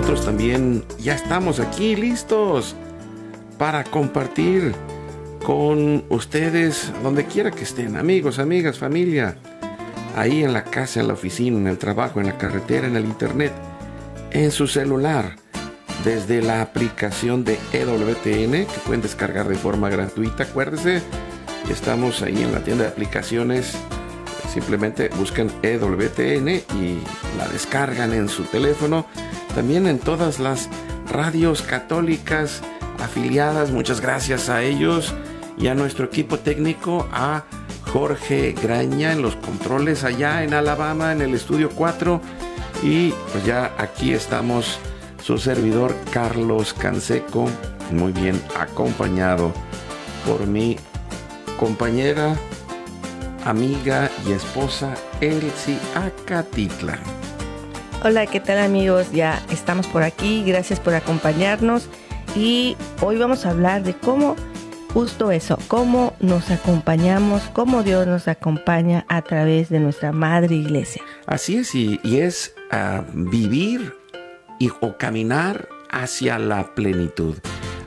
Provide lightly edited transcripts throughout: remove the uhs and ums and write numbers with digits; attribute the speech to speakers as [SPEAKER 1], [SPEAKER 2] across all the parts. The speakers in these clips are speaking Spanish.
[SPEAKER 1] nosotros también ya estamos aquí listos para compartir con ustedes donde quiera que estén, amigos, amigas, familia, ahí en la casa, en la oficina, en el trabajo, en la carretera, en el internet, en su celular, desde la aplicación de EWTN que pueden descargar de forma gratuita. Acuérdense, estamos ahí en la tienda de aplicaciones. Simplemente buscan EWTN y la descargan en su teléfono. También en todas las radios católicas afiliadas. Muchas gracias a ellos y a nuestro equipo técnico, a Jorge Graña en los controles allá en Alabama, en el estudio 4. Y pues ya aquí estamos, su servidor Carlos Canseco, muy bien acompañado por mi compañera, amiga y esposa Elsie Acatitla.
[SPEAKER 2] Hola, ¿qué tal, amigos? Ya estamos por aquí, gracias por acompañarnos y hoy vamos a hablar de cómo, justo eso, cómo nos acompañamos, cómo Dios nos acompaña a través de nuestra Madre Iglesia.
[SPEAKER 1] Así es, y es vivir o caminar hacia la plenitud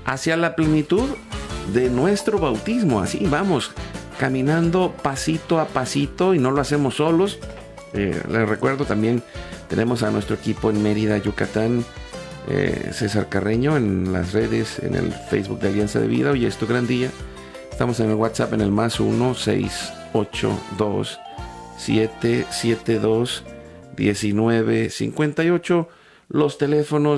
[SPEAKER 1] de nuestro bautismo. Así vamos caminando pasito a pasito y no lo hacemos solos. Les recuerdo también, tenemos a nuestro equipo en Mérida, Yucatán, César Carreño en las redes, en el Facebook de Alianza de Vida. Hoy es tu gran día. Estamos en el WhatsApp en el más 1-682-772-1958. Los teléfonos